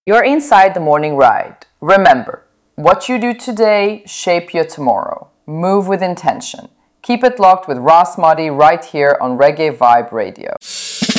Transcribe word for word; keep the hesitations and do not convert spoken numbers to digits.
You're inside the morning ride. Remember, what you do today shape your tomorrow. Move with intention. Keep it locked with Ross Muddy right here on Reggae Vibe Radio.